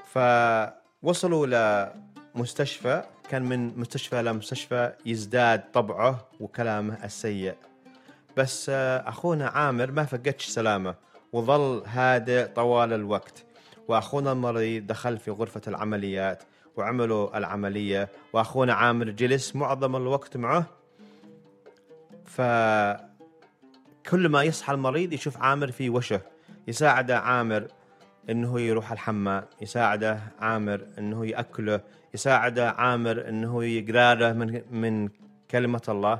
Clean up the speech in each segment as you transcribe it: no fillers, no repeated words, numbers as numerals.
فوصلوا لمستشفى، كان من مستشفى لمستشفى يزداد طبعه وكلامه السيء. بس أخونا عامر ما فقدش سلامه وظل هادئ طوال الوقت. وأخونا المريض دخل في غرفة العمليات وعملوا العملية، وأخونا عامر جلس معظم الوقت معه. فكل ما يصحى المريض يشوف عامر في وشه، يساعده عامر إنه يروح الحمام، يساعده عامر إنه يأكله، يساعده عامر إنه يقرأ له من كلمة الله.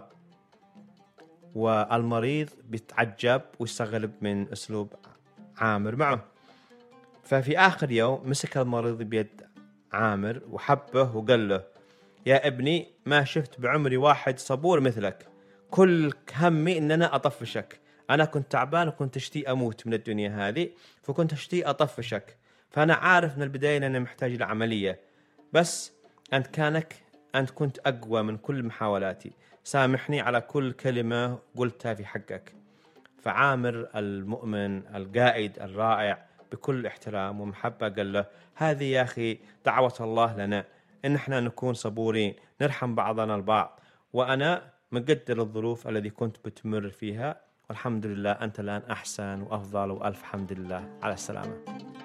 والمريض بيتعجب ويستغرب من أسلوب عامر معه. ففي آخر يوم مسك المريض بيد عامر وحبه وقال له: يا ابني، ما شفت بعمري واحد صبور مثلك. كل همي إن أنا أطفشك. أنا كنت تعبان وكنت أشتي أموت من الدنيا هذه، فكنت أشتي أطفشك. فأنا عارف من البداية أن أنا محتاج لعملية، بس أنت كنت أقوى من كل محاولاتي. سامحني على كل كلمة قلتها في حقك. فعامر المؤمن القائد الرائع بكل احترام ومحبة قال له: هذه يا أخي دعوة الله لنا، إن احنا نكون صبورين، نرحم بعضنا البعض. وأنا مقدر الظروف التي كنت بتمر فيها، والحمد لله أنت الآن أحسن وأفضل، وألف حمد لله على السلامة.